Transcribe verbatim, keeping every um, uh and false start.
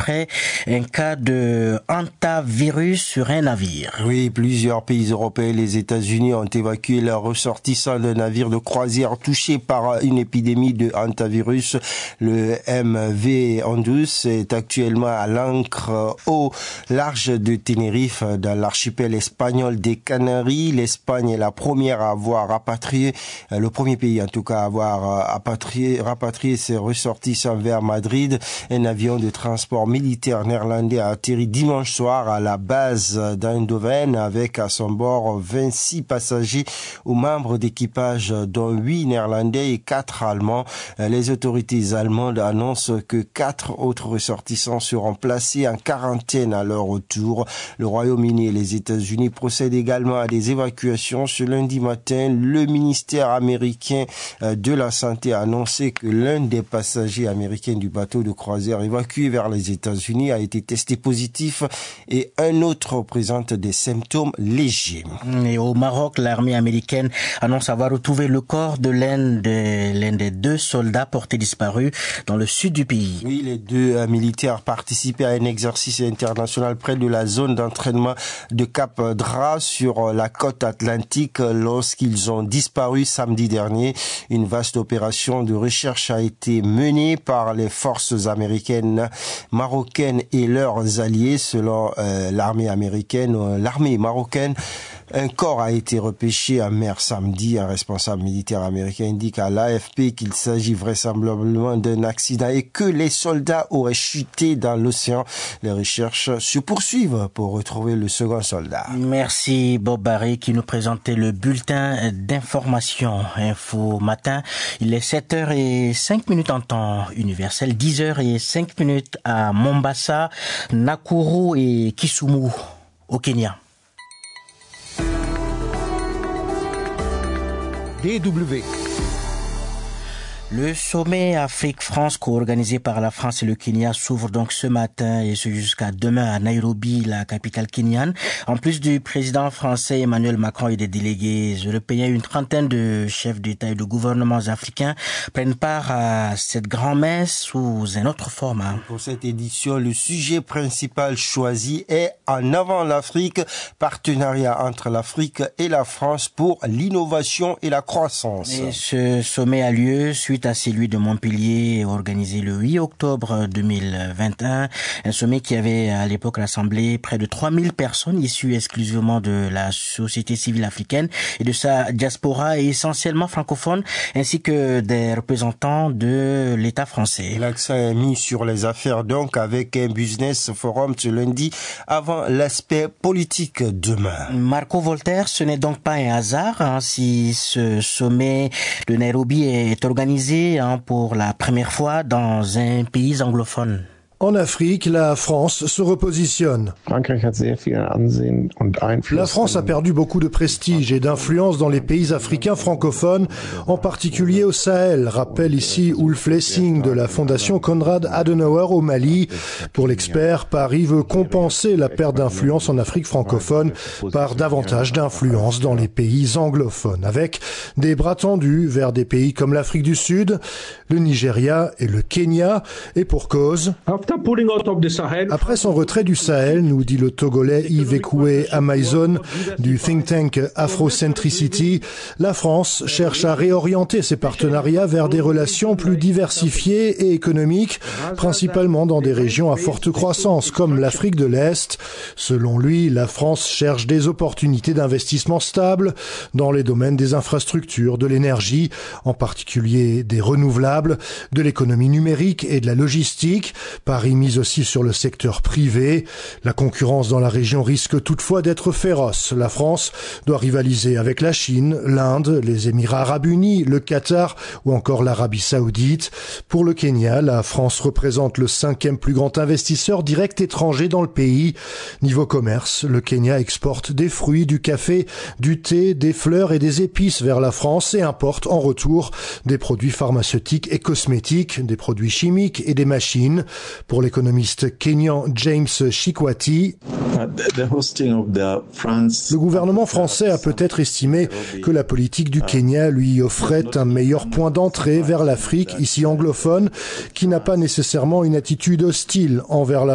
après un cas de hantavirus sur un navire. Oui, plusieurs pays européens et les États-Unis ont évacué leurs ressortissants d'un navire de croisière touché par une épidémie de hantavirus. Le M V douze est actuellement à l'ancre au large de Tenerife, dans l'archipel espagnol des Canaries. L'Espagne est la première à avoir rapatrié, le premier pays en tout cas à avoir rapatrié, rapatrié ses ressortissants vers Madrid. Un avion de transport militaire néerlandais a atterri dimanche soir à la base d'Eindhoven avec à son bord vingt-six passagers ou membres d'équipage, dont huit néerlandais et quatre allemands. Les autorités allemandes annoncent que quatre autres ressortissants seront placés en quarantaine à leur retour. Le Royaume-Uni et les États-Unis procèdent également à des évacuations. Ce lundi matin, le ministère américain de la Santé a annoncé que l'un des passagers américains du bateau de croisière évacué vers les États-Unis a été testé positif et un autre présente des symptômes légers. Et au Maroc, l'armée américaine annonce avoir retrouvé le corps de l'un des, l'un des deux soldats portés disparus dans le sud du pays. Oui, les deux euh, militaires participaient à un exercice international près de la zone d'entraînement de Cap Dra sur la côte atlantique lorsqu'ils ont disparu samedi dernier. Une vaste opération de recherche a été menée par les forces américaines, marocaines et leurs alliés. Selon euh, l'armée américaine, euh, l'armée marocaine, un corps a été repêché en mer samedi. Un responsable militaire américain indique à l'A F P qu'il s'agit vraisemblablement d'un accident et que les soldats auraient chuté dans l'océan. Les recherches se poursuivent pour retrouver le second soldat. Merci Bob Barry qui nous présentait le bulletin d'information Info Matin. Il est sept heures cinq minutes en temps universel, dix heures cinq minutes à Mombasa, Nakuru et Kisumu au Kenya. D W. Le sommet Afrique-France co-organisé par la France et le Kenya s'ouvre donc ce matin et ce jusqu'à demain à Nairobi, la capitale kenyane. En plus du président français Emmanuel Macron et des délégués européens, une trentaine de chefs d'État et de gouvernements africains prennent part à cette grand-messe sous un autre format. Pour cette édition, le sujet principal choisi est En avant l'Afrique, partenariat entre l'Afrique et la France pour l'innovation et la croissance. Et ce sommet a lieu suite à celui de Montpellier organisé le huit octobre deux mille vingt et un, un sommet qui avait à l'époque rassemblé près de trois mille personnes issues exclusivement de la société civile africaine et de sa diaspora et essentiellement francophone, ainsi que des représentants de l'État français. L'accent est mis sur les affaires donc avec un business forum ce lundi avant l'aspect politique demain. Marco Voltaire, ce n'est donc pas un hasard hein, si ce sommet de Nairobi est organisé Hein, pour la première fois dans un pays anglophone. En Afrique, la France se repositionne. La France a perdu beaucoup de prestige et d'influence dans les pays africains francophones, en particulier au Sahel, rappelle ici Ulf Lessing de la Fondation Konrad Adenauer au Mali. Pour l'expert, Paris veut compenser la perte d'influence en Afrique francophone par davantage d'influence dans les pays anglophones, avec des bras tendus vers des pays comme l'Afrique du Sud, le Nigeria et le Kenya, et pour cause. Après son retrait du Sahel, nous dit le Togolais Yves Ekoué Amaison du think tank Afrocentricity, la France cherche à réorienter ses partenariats vers des relations plus diversifiées et économiques, principalement dans des régions à forte croissance comme l'Afrique de l'Est. Selon lui, la France cherche des opportunités d'investissement stables dans les domaines des infrastructures, de l'énergie, en particulier des renouvelables, de l'économie numérique et de la logistique. Paris mise aussi sur le secteur privé. La concurrence dans la région risque toutefois d'être féroce. La France doit rivaliser avec la Chine, l'Inde, les Émirats arabes unis, le Qatar ou encore l'Arabie saoudite. Pour le Kenya, la France représente le cinquième plus grand investisseur direct étranger dans le pays. Niveau commerce, le Kenya exporte des fruits, du café, du thé, des fleurs et des épices vers la France et importe en retour des produits pharmaceutiques et cosmétiques, des produits chimiques et des machines. Pour l'économiste kényan James Shikwati, le gouvernement français a peut-être estimé que la politique du Kenya lui offrait un meilleur point d'entrée vers l'Afrique, ici anglophone, qui n'a pas nécessairement une attitude hostile envers la